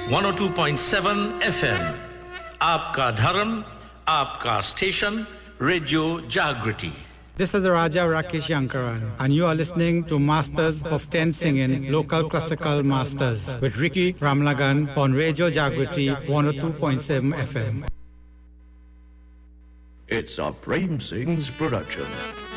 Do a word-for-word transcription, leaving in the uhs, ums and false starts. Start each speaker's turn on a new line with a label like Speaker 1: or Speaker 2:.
Speaker 1: one oh two point seven F M. आपका धर्म, आपका station, Radio Jagriti.
Speaker 2: This is Raja Rakesh Yankaran, and you are listening to Masters of Ten Singing, Local Classical Masters, with Ricky Ramlagan on Radio Jagriti one oh two point seven F M.
Speaker 3: It's a Prem Singh's production.